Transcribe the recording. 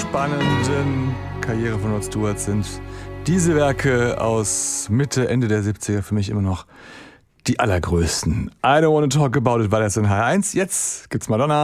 spannenden Karriere von Rod Stewart sind diese Werke aus Mitte, Ende der 70er für mich immer noch die allergrößten. I Don't Wanna Talk About It war das in H1. Jetzt gibt's Madonna.